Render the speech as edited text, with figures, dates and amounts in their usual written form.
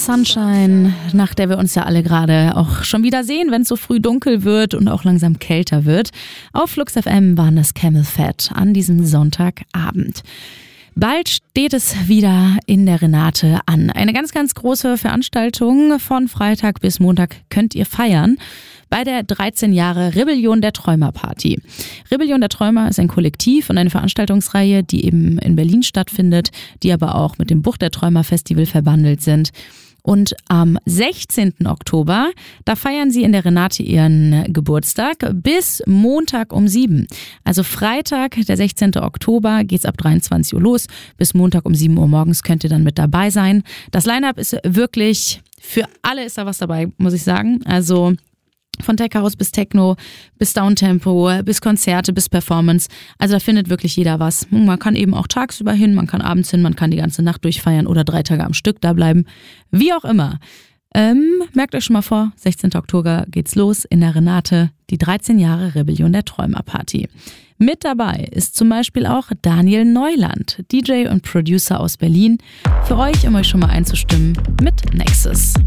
Sunshine, nach der wir uns ja alle gerade auch schon wieder sehen, wenn es so früh dunkel wird und auch langsam kälter wird. Auf Flux FM waren das Camel Fat an diesem Sonntagabend. Bald steht es wieder in der Renate an. Eine ganz, ganz große Veranstaltung von Freitag bis Montag könnt ihr feiern bei der 13 Jahre Rebellion der Träumer Party. Rebellion der Träumer ist ein Kollektiv und eine Veranstaltungsreihe, die eben in Berlin stattfindet, die aber auch mit dem Bucht der Träumer Festival verbandelt sind. Und am 16. Oktober, da feiern sie in der Renate ihren Geburtstag bis Montag um 7. Also Freitag, der 16. Oktober, geht's ab 23 Uhr los. Bis Montag um 7 Uhr morgens könnt ihr dann mit dabei sein. Das Line-Up ist wirklich, für alle ist da was dabei, muss ich sagen. Also von Tech House bis Techno, bis Downtempo, bis Konzerte, bis Performance. Also da findet wirklich jeder was. Man kann eben auch tagsüber hin, man kann abends hin, man kann die ganze Nacht durchfeiern oder 3 Tage am Stück da bleiben. Wie auch immer. Merkt euch schon mal vor, 16. Oktober geht's los in der Renate, die 13 Jahre Rebellion der Träumer Party. Mit dabei ist zum Beispiel auch Daniel Neuland, DJ und Producer aus Berlin. Für euch, um euch schon mal einzustimmen, mit Nexus.